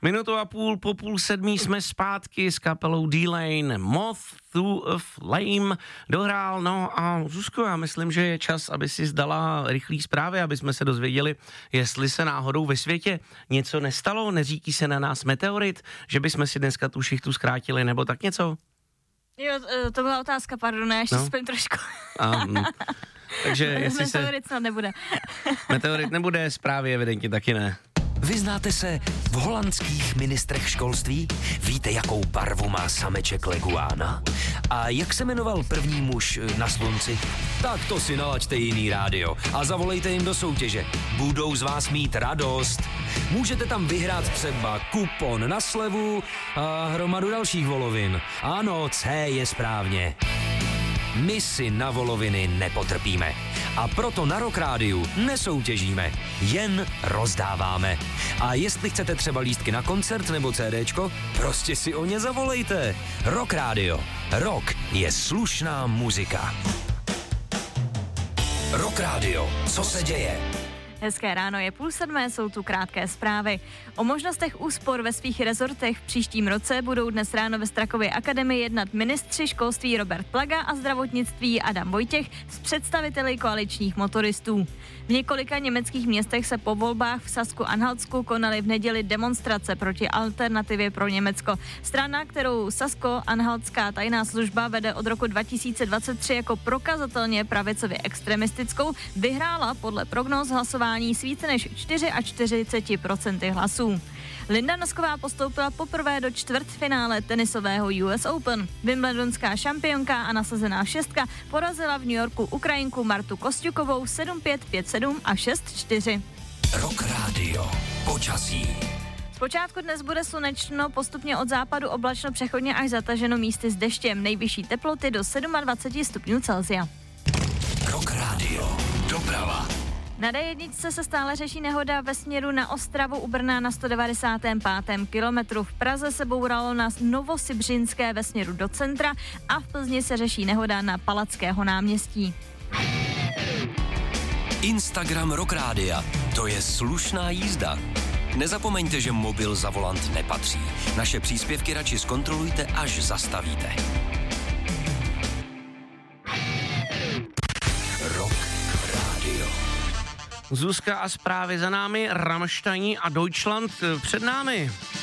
Minutu a půl po 6:30 jsme zpátky s kapelou D-Lane. Moth Through a Flame dohrál, no a Zuzko, já myslím, že je čas, aby si zdala rychlý zprávy, aby jsme se dozvěděli, jestli se náhodou ve světě něco nestalo, neřítí se na nás meteorit, že bychom si dneska tu šichtu zkrátili, nebo tak něco? Jo, to byla otázka, pardon, já ještě spím trošku. Takže jestli Meteorit snad nebude. Meteorit nebude, zprávy evidentně taky ne. Vyznáte se v holandských ministrech školství? Víte, jakou barvu má sameček leguána? A jak se jmenoval první muž na slunci? Tak to si nalaďte jiný rádio a zavolejte jim do soutěže. Budou z vás mít radost. Můžete tam vyhrát třeba kupon na slevu a hromadu dalších volovin. Ano, C je správně. My si na voloviny nepotrpíme. A proto na Rock Rádiu nesoutěžíme, jen rozdáváme. A jestli chcete třeba lístky na koncert nebo CDčko, prostě si o ně zavolejte. Rock Rádio. Rock je slušná muzika. Rock Rádio. Co se děje? Hezké ráno, je 6:30, jsou tu krátké zprávy. O možnostech úspor ve svých rezortech v příštím roce budou dnes ráno ve Strakově akademii jednat ministři školství Robert Plaga a zdravotnictví Adam Vojtěch s představiteli koaličních motoristů. V několika německých městech se po volbách v Sasku-Anhaltsku konaly v neděli demonstrace proti Alternativě pro Německo. Strana, kterou Sasko-Anhaltská tajná služba vede od roku 2023 jako prokazatelně pravicově extremistickou, vyhrála podle prognóz hlasování s více než 44% hlasů. Linda Nosková postoupila poprvé do čtvrtfinále tenisového US Open. Wimbledonská šampionka a nasazená šestka porazila v New Yorku Ukrajinku Martu Kostjukovou 7-5, 5-7 a 6-4. Rock Radio. Počasí. Zpočátku dnes bude slunečno, postupně od západu oblačno, přechodně až zataženo místy s deštěm. Nejvyšší teploty do 27 stupňů Celsia. Rock Radio. Doprava. Na D1 se stále řeší nehoda ve směru na Ostravu u Brna na 195. kilometru. V Praze se bouralo na Novosibřinské ve směru do centra a v Plzni se řeší nehoda na Palackého náměstí. Instagram Rock Rádia. To je slušná jízda. Nezapomeňte, že mobil za volant nepatří. Naše příspěvky radši zkontrolujte, až zastavíte. Rock Radio. Zuzka a zprávy za námi, Rammstein a Deutschland před námi.